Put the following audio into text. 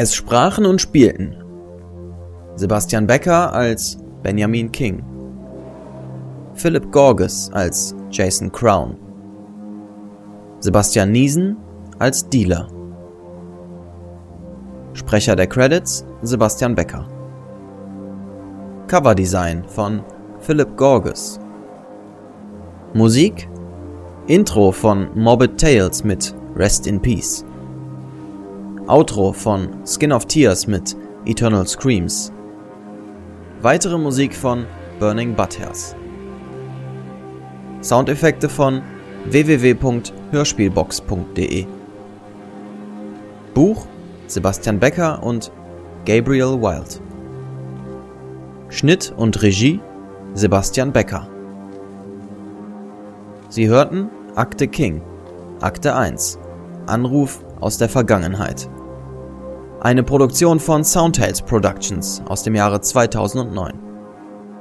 Es sprachen und spielten Sebastian Becker als Benjamin King, Philip Gorges als Jason Crown, Sebastian Niesen als Dealer. Sprecher der Credits Sebastian Becker. Coverdesign von Philip Gorges. Musik Intro von Morbid Tales mit Rest in Peace. Outro von Skin of Tears mit Eternal Screams. Weitere Musik von Burning Butthairs. Soundeffekte von www.hörspielbox.de. Buch Sebastian Becker und Gabriel Wild. Schnitt und Regie Sebastian Becker. Sie hörten Akte King, Akte 1, Anruf aus der Vergangenheit. Eine Produktion von Soundtales Productions aus dem Jahre 2009.